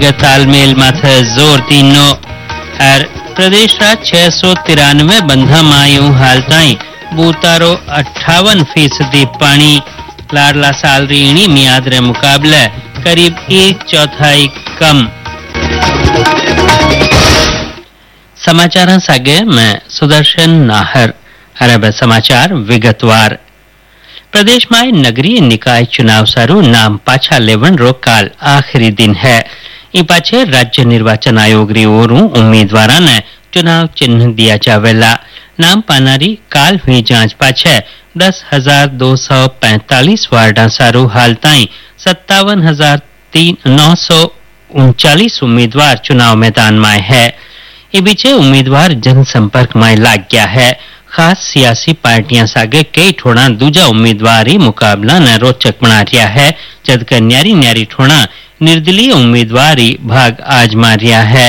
तालमेल माथे जोर तीनो और प्रदेश 693 बंधा मायूं हाल ताई बूतारो 58% पानी लाडला साल रीणी मियाद रे मुकाबले करीब 1/4 कम। समाचार सागे मैं सुदर्शन नाहर। अरब समाचार विगतवार। प्रदेश में नगरीय निकाय चुनाव सारू नाम पाछा लेवन रो काल आखिरी दिन है। ई पाछे राज्य निर्वाचन आयोग री ओरू उम्मीदवार ने चुनाव चिन्ह दिया जावेला। नाम पानारी काल हुई जांच पाछे 10,245 वार्डा सारू हाल ताई 57,939 उम्मीदवार चुनाव मैदान में है। ई बीचे उम्मीदवार जनसंपर्क में लाग गया है। खास सियासी पार्टियां सागे कई ठोड़ा दूजा उम्मीदवारी मुकाबला ने रोचक बना रिया है, जबकि न्यारी न्यारी ठोड़ा निर्दलीय उम्मीदवारी भाग आजमा रिया है।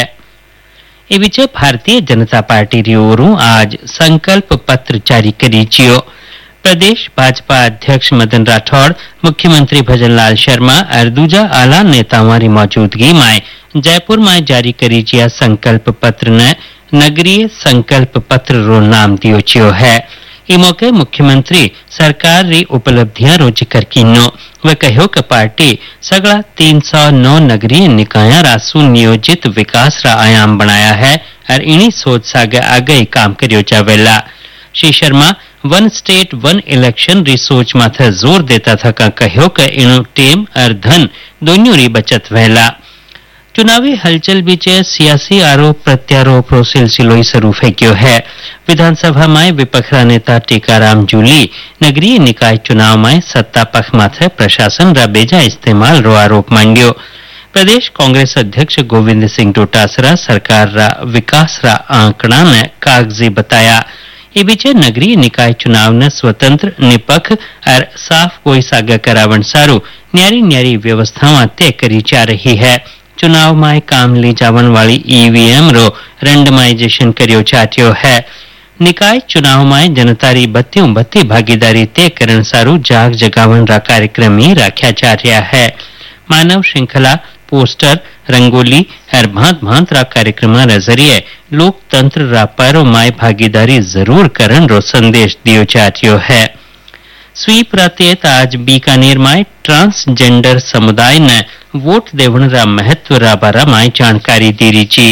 ए बीचे भारतीय जनता पार्टी री ओरू आज संकल्प पत्र जारी करी जियो। प्रदेश भाजपा अध्यक्ष मदन राठौड़, मुख्यमंत्री भजनलाल शर्मा और दूजा आला नेताओं की मौजूदगी में जयपुर में जारी करी जिया संकल्प पत्र ने नगरीय संकल्प पत्र रो नाम दियो जियो है। ई मौके मुख्यमंत्री सरकार री उपलब्धियां रो जिक्र कीनो। वे कहो कि पार्टी सगला 309 नगरीय निकाया रा सुनियोजित विकास रा आयाम बनाया है और इन्हीं सोच सागे आगे काम करियो जावेला। Shri Sharma one state one election री सोच माथे जोर देता था का कहो कि इनो टेम और धन दोनों री बचत वहला। चुनावी हलचल बीचे सियासी आरोप प्रत्यारोप रो सिलसिलो शुरू फेंक्यो है। विधानसभा में विपक्षी नेता टीकाराम जूली नगरीय निकाय चुनाव में सत्ता पक्ष माथे प्रशासन रा बेजा इस्तेमाल रो आरोप मांग्यो। प्रदेश कांग्रेस अध्यक्ष गोविंद सिंह डोटासरा सरकार रा विकास रा आंकड़ा ने कागजी बताया। ये बीचे नगरीय निकाय चुनाव ने स्वतंत्र निपक्ष और साफ कोई सागा करावन सारू न्यारी न्यारी व्यवस्थावां तय करी जा रही है। चुनाव में काम ली जावन वाली ईवीएम रो रेंडमाइजेशन करियो जातियो है। निकाय चुनाव में जनतारी बत्ती भागीदारी तय करण सारू जाग जगावन रा कार्यक्रम ही राख्या जा रहा है। मानव श्रृंखला, पोस्टर, रंगोली और भांत रा कार्यक्रम रा जरिए लोकतंत्र रा पैरो माय भागीदारी जरूर करण रो संदेश दियो जातियो है। स्वीप रातेत आज बीकानेर में ट्रांसजेंडर समुदाय ने वोट देवन रा महत्व रा बारा में जानकारी दी रही।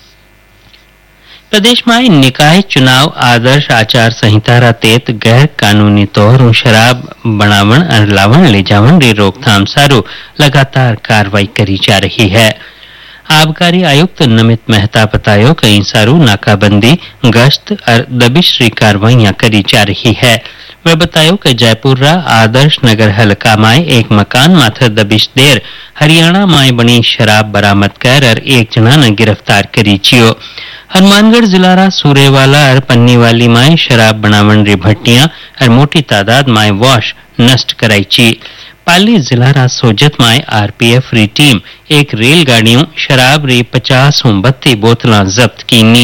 प्रदेश में निकाय चुनाव आदर्श आचार संहिता रा तेत गैर कानूनी तौर शराब बनावन और लावण ले जावन री रोकथाम सारू लगातार कार्रवाई करी जा रही है। आबकारी आयुक्त नमित मेहता बतायो कई सारू नाकाबंदी, गश्त और दबिश री कार्रवाइयां करी जा रही है। वे बतायो कि जयपुर रा आदर्श नगर हलका में एक मकान माथे दबिश देर हरियाणा में बनी शराब बरामद कर और एक जना ने गिरफ्तार करी जियो। हनुमानगढ़ जिला रा सूरेवाला और पन्नीवाली में शराब बनावन री भट्टियां और मोटी तादाद में वॉश नष्ट कराई ची। पाली जिला रा सोजत में आरपीएफ री टीम एक रेलगाड़ियों शराब री 50 बोतलां जब्त कीनी।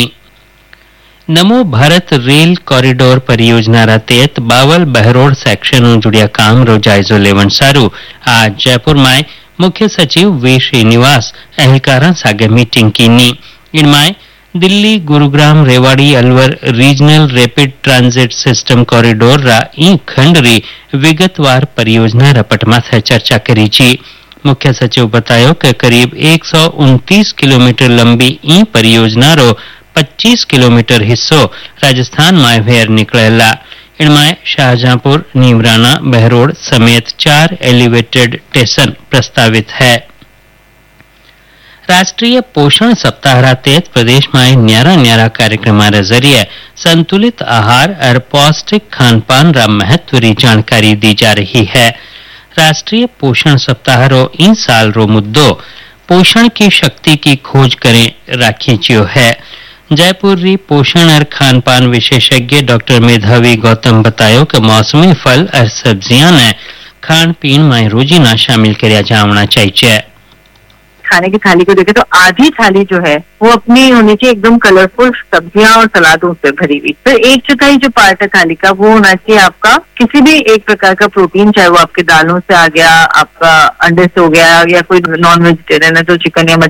नमो भारत रेल कॉरिडोर परियोजना रा तेत बावल बहरोड सेक्शन जुड़िया काम रो जायजो लेवन सारू आज जयपुर में मुख्य सचिव वी श्रीनिवास अहलकारा सागे मीटिंग कीनी। इनमें Delhi, Gurugram, Rewari, Alwar regional rapid transit system corridor रा ई खंड री विगतवार परियोजना रपट माथे चर्चा करी छी। मुख्य सचिव बतायो कि करीब 129 किलोमीटर लंबी ई परियोजना रो 25 किलोमीटर हिस्सो राजस्थान में वेर निकलेला। इनमें शाहजहांपुर, नीमराना, बहरोड समेत 4 एलिवेटेड स्टेशन प्रस्तावित है। राष्ट्रीय पोषण सप्ताह तेज प्रदेश में न्यारा कार्यक्रम जरिए संतुलित आहार और पौष्टिक खान पान रा महत्व री जानकारी दी जा रही है। राष्ट्रीय पोषण सप्ताह रो इन साल रो मुद्दो पोषण की शक्ति की खोज करें राखी जियो है। जयपुर री पोषण और खान पान विशेषज्ञ डॉक्टर मेधावी गौतम बतायो कि मौसमी फल और सब्जियां ने खान पीन में रोजीना शामिल किया जाना चाहिए। खाने की थाली को देखे तो आधी थाली जो है वो अपनी होनी चाहिए एकदम कलरफुल सब्जियां और सलादों से भरी हुई। तो 1/4 जो पार्ट है थाली का वो होना चाहिए आपका किसी भी एक प्रकार का प्रोटीन, चाहे वो आपके दालों से आ गया, आपका अंडे से हो गया, या कोई नॉन वेजिटेरियन है तो चिकन या